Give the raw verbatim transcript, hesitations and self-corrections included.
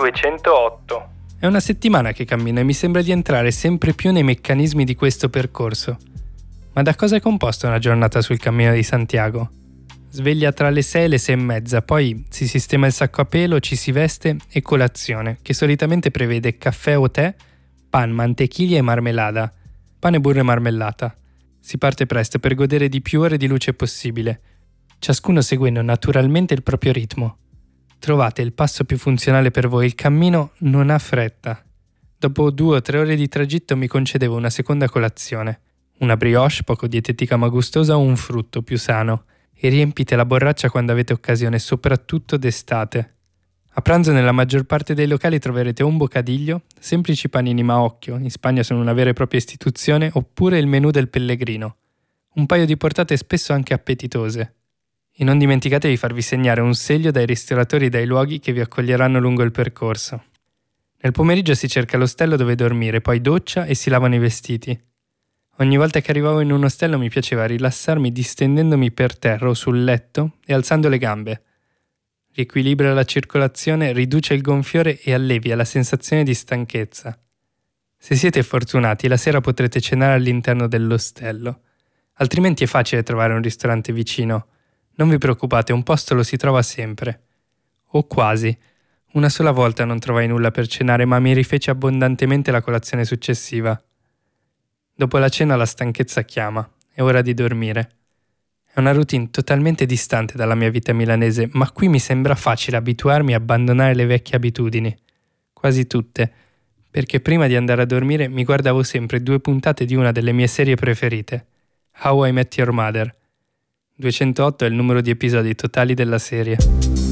duecentootto. È una settimana che cammino e mi sembra di entrare sempre più nei meccanismi di questo percorso. Ma da cosa è composta una giornata sul Cammino di Santiago? Sveglia tra le sei e le sei e mezza, poi si sistema il sacco a pelo, ci si veste e colazione, che solitamente prevede caffè o tè, pan, mantequilla e marmellata, pane, burro e marmellata. Si parte presto per godere di più ore di luce possibile, ciascuno seguendo naturalmente il proprio ritmo. Trovate il passo più funzionale per voi, il cammino non ha fretta. Dopo due o tre ore di tragitto mi concedevo una seconda colazione, una brioche poco dietetica ma gustosa o un frutto più sano, e riempite la borraccia quando avete occasione, soprattutto d'estate. A pranzo nella maggior parte dei locali troverete un bocadiglio, semplici panini ma occhio, in Spagna sono una vera e propria istituzione, oppure il menù del pellegrino. Un paio di portate spesso anche appetitose. E non dimenticate di farvi segnare un seglio dai ristoratori e dai luoghi che vi accoglieranno lungo il percorso. Nel pomeriggio si cerca l'ostello dove dormire, poi doccia e si lavano i vestiti. Ogni volta che arrivavo in un ostello mi piaceva rilassarmi distendendomi per terra o sul letto e alzando le gambe. Riequilibra la circolazione, riduce il gonfiore e allevia la sensazione di stanchezza. Se siete fortunati, la sera potrete cenare all'interno dell'ostello. Altrimenti è facile trovare un ristorante vicino. Non vi preoccupate, un posto lo si trova sempre. O quasi. Una sola volta non trovai nulla per cenare, ma mi rifeci abbondantemente la colazione successiva. Dopo la cena la stanchezza chiama, è ora di dormire. È una routine totalmente distante dalla mia vita milanese, ma qui mi sembra facile abituarmi e abbandonare le vecchie abitudini. Quasi tutte, perché prima di andare a dormire mi guardavo sempre due puntate di una delle mie serie preferite, How I Met Your Mother. duecentootto è il numero di episodi totali della serie.